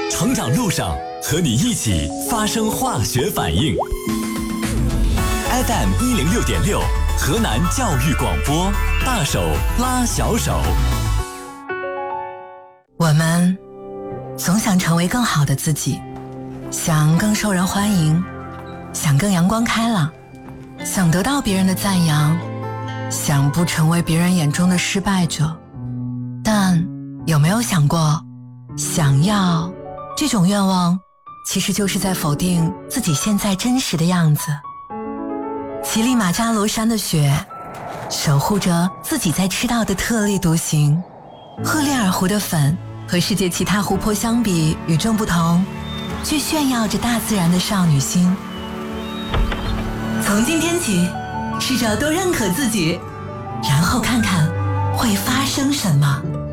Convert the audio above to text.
成长路上和你一起发生化学反应。FM106.6，河南教育广播，大手拉小手。 我们总想成为更好的自己，想更受人欢迎，想更阳光开朗，想得到别人的赞扬，想不成为别人眼中的失败者。但有没有想过，想要这种愿望其实就是在否定自己现在真实的样子。乞力马扎罗山的雪守护着自己在赤道的特立独行，赫列尔湖的粉和世界其他湖泊相比与众不同，却炫耀着大自然的少女心。从今天起，试着多认可自己，然后看看会发生什么。